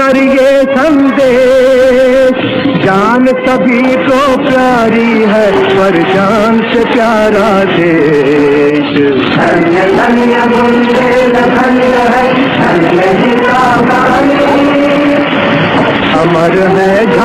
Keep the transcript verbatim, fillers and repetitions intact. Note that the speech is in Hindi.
पर ये संदेश, जान सभी को प्यारी है पर जान से प्यारा देश। धन्य धन्य बुंदेल धन्य है, धन्य ही रागानी, अमर है।